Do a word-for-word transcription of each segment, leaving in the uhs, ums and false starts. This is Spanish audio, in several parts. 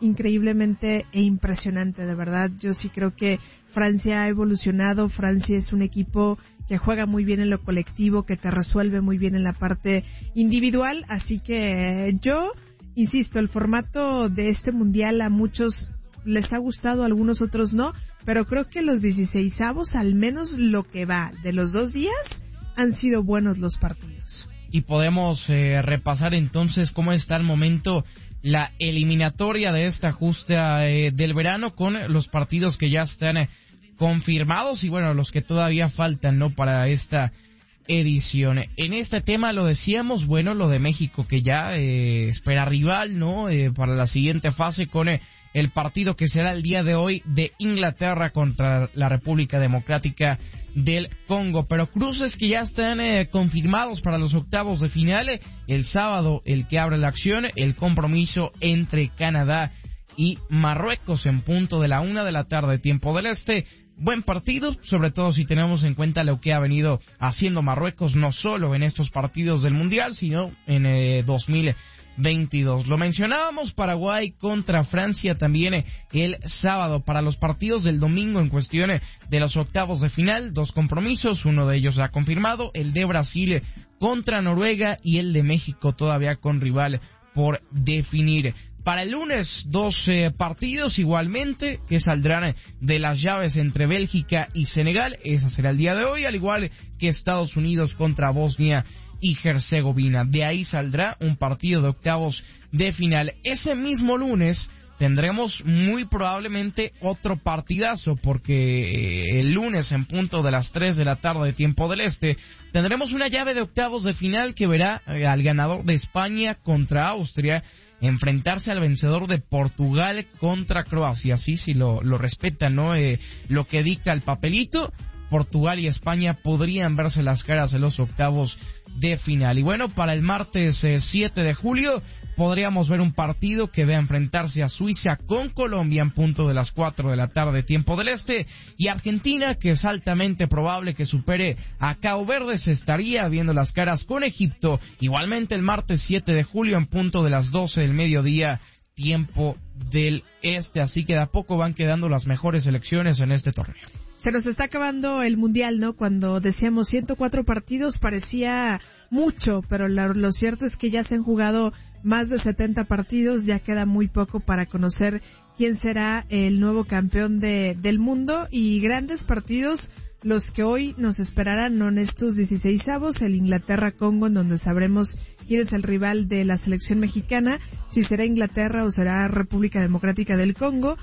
increíblemente e impresionante, de verdad. Yo sí creo que Francia ha evolucionado. Francia es un equipo que juega muy bien en lo colectivo, que te resuelve muy bien en la parte individual, así que yo insisto, el formato de este mundial a muchos les ha gustado, a algunos otros no, pero creo que los dieciseisavos, al menos lo que va de los dos días, han sido buenos los partidos. Y podemos eh, repasar entonces cómo está al momento la eliminatoria de esta justa eh, del verano con los partidos que ya están eh, confirmados y bueno, los que todavía faltan, ¿no?, para esta edición. En este tema lo decíamos, bueno, lo de México que ya eh, espera rival, ¿no?, eh, para la siguiente fase con eh, el partido que será el día de hoy de Inglaterra contra la República Democrática del Congo, pero cruces que ya están eh, confirmados para los octavos de final. El sábado, el que abre la acción, el compromiso entre Canadá y Marruecos en punto de la una de la tarde, tiempo del este. Buen partido, sobre todo si tenemos en cuenta lo que ha venido haciendo Marruecos, no solo en estos partidos del Mundial, sino en eh, dos mil veintidós. Lo mencionábamos, Paraguay contra Francia también eh, el sábado. Para los partidos del domingo en cuestión eh, de los octavos de final, dos compromisos, uno de ellos ha confirmado, el de Brasil eh, contra Noruega y el de México todavía con rival por definir. Para el lunes, dos eh, partidos igualmente que saldrán de las llaves entre Bélgica y Senegal. Ese será el día de hoy, al igual que Estados Unidos contra Bosnia y Herzegovina. De ahí saldrá un partido de octavos de final. Ese mismo lunes tendremos muy probablemente otro partidazo, porque el lunes en punto de las tres de la tarde, tiempo del este, tendremos una llave de octavos de final que verá al ganador de España contra Austria enfrentarse al vencedor de Portugal contra Croacia. Así, si lo, lo respetan, ¿no? Eh, lo que dicta el papelito, Portugal y España podrían verse las caras en los octavos de final. Y bueno, para el martes eh, siete de julio podríamos ver un partido que vea enfrentarse a Suiza con Colombia en punto de las cuatro de la tarde, tiempo del este, y Argentina, que es altamente probable que supere a Cabo Verde, se estaría viendo las caras con Egipto, igualmente el martes siete de julio en punto de las doce del mediodía, tiempo del este. Así que de a poco van quedando las mejores selecciones en este torneo. Se nos está acabando el Mundial, ¿no? Cuando decíamos ciento cuatro partidos parecía mucho, pero lo, lo cierto es que ya se han jugado más de setenta partidos, ya queda muy poco para conocer quién será el nuevo campeón de, del mundo, y grandes partidos los que hoy nos esperarán, ¿no?, en estos dieciseisavos, el Inglaterra-Congo, en donde sabremos quién es el rival de la selección mexicana, si será Inglaterra o será República Democrática del Congo,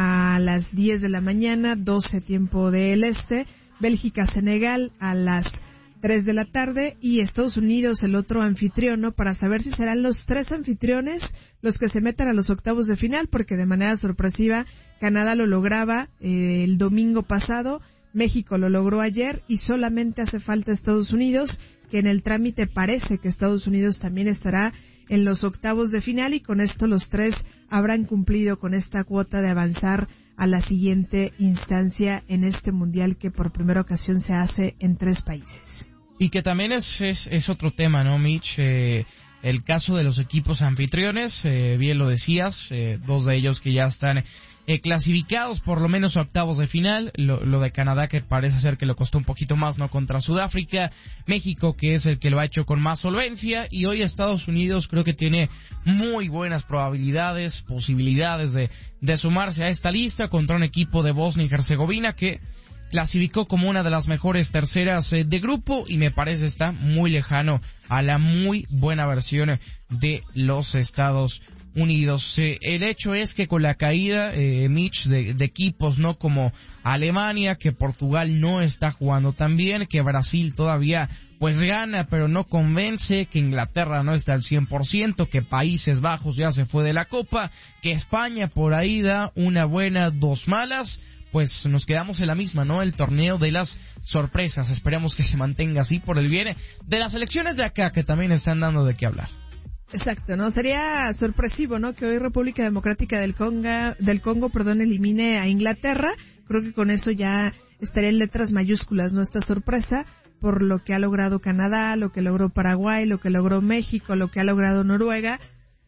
a las diez de la mañana, doce tiempo del este, Bélgica-Senegal a las tres de la tarde, y Estados Unidos, el otro anfitrión, ¿no?, para saber si serán los tres anfitriones los que se metan a los octavos de final, porque de manera sorpresiva Canadá lo lograba eh, el domingo pasado, México lo logró ayer y solamente hace falta Estados Unidos, que en el trámite parece que Estados Unidos también estará en los octavos de final, y con esto los tres habrán cumplido con esta cuota de avanzar a la siguiente instancia en este mundial que por primera ocasión se hace en tres países. Y que también es, es, es otro tema, ¿no, Mitch? Eh, el caso de los equipos anfitriones, eh, bien lo decías, eh, dos de ellos que ya están Eh, clasificados por lo menos a octavos de final, lo, lo de Canadá que parece ser que le costó un poquito más, no, contra Sudáfrica, México que es el que lo ha hecho con más solvencia, y hoy Estados Unidos creo que tiene muy buenas probabilidades, posibilidades de, de sumarse a esta lista contra un equipo de Bosnia y Herzegovina que clasificó como una de las mejores terceras eh, de grupo, y me parece está muy lejano a la muy buena versión de los Estados Unidos. Eh, el hecho es que con la caída, eh, Mitch, de, de equipos no como Alemania, que Portugal no está jugando tan bien, que Brasil todavía pues gana pero no convence, que Inglaterra no está al cien por ciento, que Países Bajos ya se fue de la Copa, que España por ahí da una buena, dos malas, pues nos quedamos en la misma, ¿no? El torneo de las sorpresas. Esperemos que se mantenga así por el bien de las selecciones de acá, que también están dando de qué hablar. Exacto, ¿no? Sería sorpresivo, ¿no?, que hoy República Democrática del Congo, del Congo, perdón, elimine a Inglaterra. Creo que con eso ya estaría en letras mayúsculas, ¿no?, esta sorpresa, por lo que ha logrado Canadá, lo que logró Paraguay, lo que logró México, lo que ha logrado Noruega.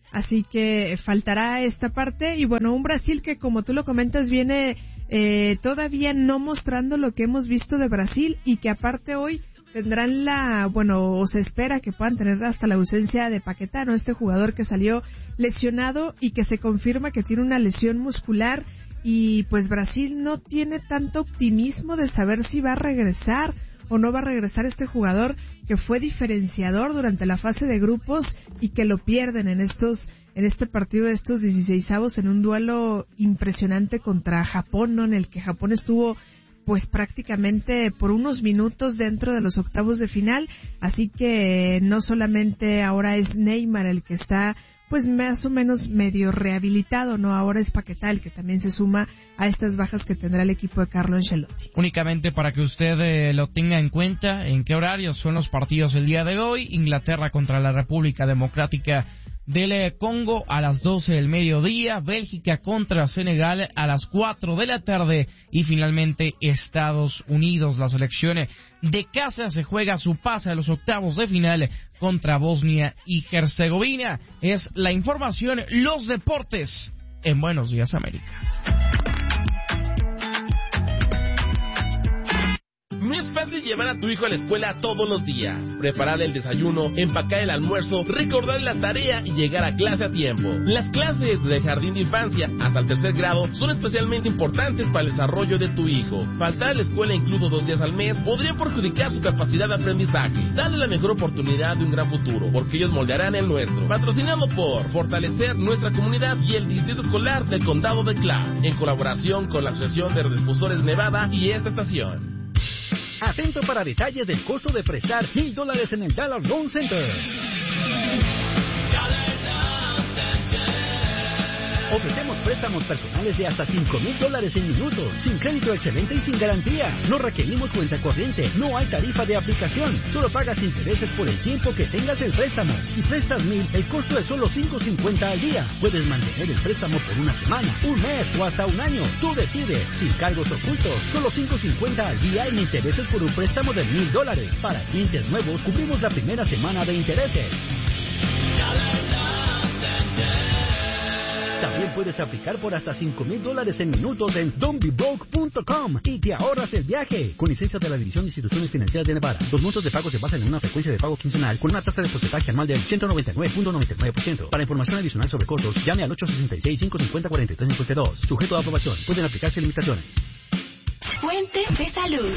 así que faltará esta parte. Y bueno, un Brasil que, como tú lo comentas, viene eh, todavía no mostrando lo que hemos visto de Brasil, y que aparte hoy tendrán la, bueno, o se espera que puedan tener hasta la ausencia de Paquetá, ¿no? Este jugador que salió lesionado y que se confirma que tiene una lesión muscular, y pues Brasil no tiene tanto optimismo de saber si va a regresar o no va a regresar este jugador que fue diferenciador durante la fase de grupos y que lo pierden en estos en este partido de estos dieciseisavos en un duelo impresionante contra Japón, ¿no? En el que Japón estuvo pues prácticamente por unos minutos dentro de los octavos de final, así que no solamente ahora es Neymar el que está pues más o menos medio rehabilitado, ¿no? Ahora es Paquetá el que también se suma a estas bajas que tendrá el equipo de Carlo Ancelotti. Únicamente para que usted eh, lo tenga en cuenta, ¿en qué horarios son los partidos el día de hoy? Inglaterra contra la República Democrática del Congo a las doce del mediodía, Bélgica contra Senegal a las cuatro de la tarde y finalmente Estados Unidos. La selección de casa se juega su pase a los octavos de final contra Bosnia y Herzegovina. Es la información, los deportes en Buenos Días América. No es fácil llevar a tu hijo a la escuela todos los días. Preparar el desayuno, empacar el almuerzo, recordar la tarea y llegar a clase a tiempo. Las clases de jardín de infancia hasta el tercer grado son especialmente importantes para el desarrollo de tu hijo. Faltar a la escuela incluso dos días al mes podría perjudicar su capacidad de aprendizaje. Dale la mejor oportunidad de un gran futuro, porque ellos moldearán el nuestro. Patrocinado por Fortalecer Nuestra Comunidad y el Distrito Escolar del Condado de Clark, en colaboración con la Asociación de Radiodifusores Nevada y esta estación. Atento para detalles del costo de prestar mil dólares en el Dollar Loan Center. Ofrecemos préstamos personales de hasta cinco mil dólares en minutos, sin crédito excelente y sin garantía. No requerimos cuenta corriente, no hay tarifa de aplicación, solo pagas intereses por el tiempo que tengas el préstamo. Si prestas mil, el costo es solo cinco cincuenta al día. Puedes mantener el préstamo por una semana, un mes o hasta un año. Tú decides, sin cargos ocultos, solo cinco cincuenta al día en intereses por un préstamo de mil dólares. Para clientes nuevos, cubrimos la primera semana de intereses. También puedes aplicar por hasta cinco mil dólares en minutos en don't be broke punto com y te ahorras el viaje. Con licencia de la División de Instituciones Financieras de Nevada. Los montos de pago se basan en una frecuencia de pago quincenal con una tasa de porcentaje anual del ciento noventa y nueve punto noventa y nueve por ciento. Para información adicional sobre costos, llame al ocho sesenta y seis, cinco cincuenta, cuarenta y tres cincuenta y dos. Sujeto a aprobación. Pueden aplicarse limitaciones. Fuentes de salud.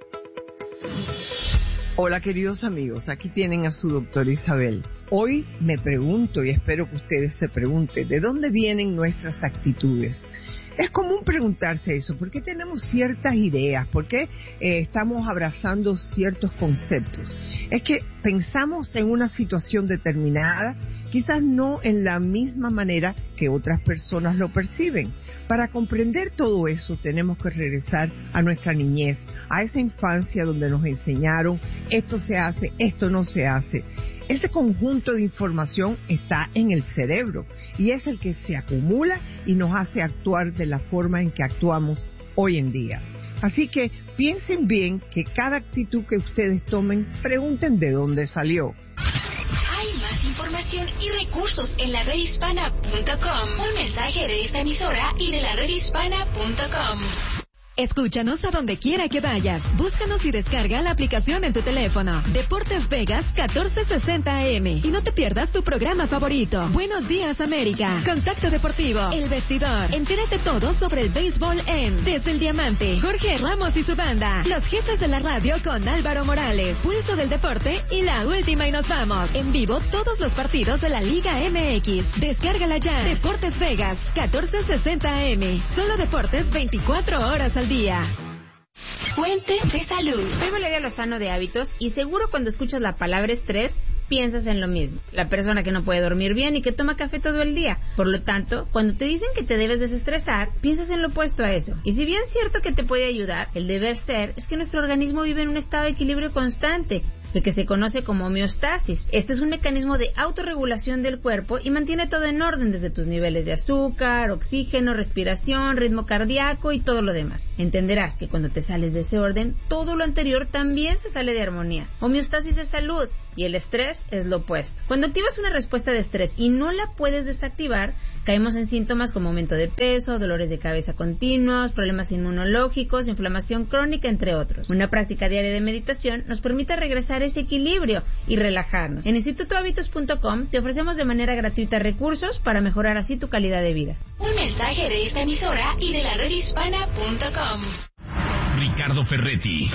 Hola queridos amigos, aquí tienen a su doctora Isabel. Hoy me pregunto, y espero que ustedes se pregunten, ¿de dónde vienen nuestras actitudes? Es común preguntarse eso, ¿por qué tenemos ciertas ideas? ¿Por qué eh, estamos abrazando ciertos conceptos? Es que pensamos en una situación determinada, quizás no en la misma manera que otras personas lo perciben. Para comprender todo eso tenemos que regresar a nuestra niñez, a esa infancia donde nos enseñaron esto se hace, esto no se hace. Ese conjunto de información está en el cerebro y es el que se acumula y nos hace actuar de la forma en que actuamos hoy en día. Así que piensen bien que cada actitud que ustedes tomen, pregunten de dónde salió. Hay más información y recursos en la red hispana punto com. Un mensaje de esta emisora y de la red hispana punto com. Escúchanos a donde quiera que vayas. Búscanos y descarga la aplicación en tu teléfono. Deportes Vegas catorce sesenta A M. Y no te pierdas tu programa favorito. Buenos Días América. Contacto Deportivo. El Vestidor. Entérate todo sobre el béisbol en Desde el Diamante. Jorge Ramos y su banda. Los jefes de la radio con Álvaro Morales. Pulso del Deporte y La Última y Nos Vamos. En vivo todos los partidos de la Liga M X. Descárgala ya. Deportes Vegas catorce sesenta A M. Solo deportes veinticuatro horas al día. Fuentes de salud. Soy Valeria Lozano de Hábitos y seguro cuando escuchas la palabra estrés piensas en lo mismo. La persona que no puede dormir bien y que toma café todo el día. Por lo tanto, cuando te dicen que te debes desestresar, piensas en lo opuesto a eso. Y si bien es cierto que te puede ayudar, el deber ser es que nuestro organismo vive en un estado de equilibrio constante. el que se conoce como homeostasis. Este es un mecanismo de autorregulación del cuerpo y mantiene todo en orden, desde tus niveles de azúcar, oxígeno, respiración, ritmo cardíaco y todo lo demás. Entenderás que cuando te sales de ese orden, todo lo anterior también se sale de armonía. Homeostasis es salud y el estrés es lo opuesto. Cuando activas una respuesta de estrés y no la puedes desactivar, caemos en síntomas como aumento de peso, dolores de cabeza continuos, problemas inmunológicos, inflamación crónica, entre otros. Una práctica diaria de meditación nos permite regresar a ese equilibrio y relajarnos. En instituto hábitos punto com te ofrecemos de manera gratuita recursos para mejorar así tu calidad de vida. Un mensaje de esta emisora y de la red hispana punto com. Ricardo Ferretti,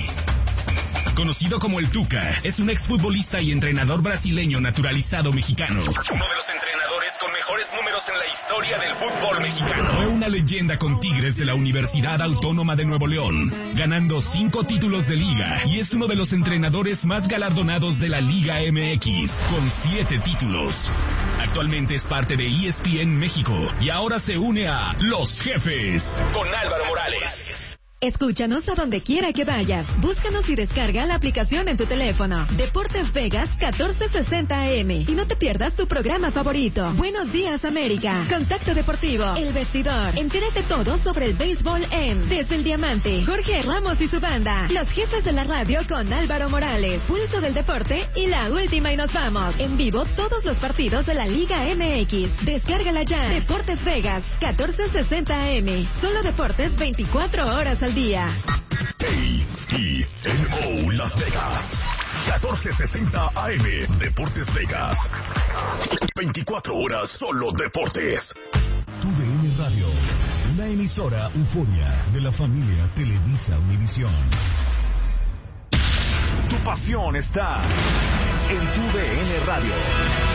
conocido como el Tuca, es un exfutbolista y entrenador brasileño naturalizado mexicano. Uno de los entrenadores con mejores números en la historia del fútbol mexicano. Fue una leyenda con Tigres de la Universidad Autónoma de Nuevo León, ganando cinco títulos de liga, y es uno de los entrenadores más galardonados de la Liga M X, con siete títulos. Actualmente es parte de E S P N México y ahora se une a Los Jefes con Álvaro Morales. Escúchanos a donde quiera que vayas. Búscanos y descarga la aplicación en tu teléfono. Deportes Vegas catorce sesenta A M. Y no te pierdas tu programa favorito. Buenos días, América. Contacto Deportivo. El Vestidor. Entérate todo sobre el béisbol en Desde el Diamante. Jorge Ramos y su banda. Los Jefes de la radio con Álvaro Morales. Pulso del Deporte y La Última y Nos Vamos. En vivo todos los partidos de la Liga M X. Descárgala ya. Deportes Vegas catorce sesenta A M. Solo deportes veinticuatro horas al día. A E N O Las Vegas, catorce sesenta A M. Deportes Vegas, veinticuatro horas solo deportes. Tu D N Radio, una emisora euforia de la familia Televisa Univisión. Tu pasión está en Tu D N Radio.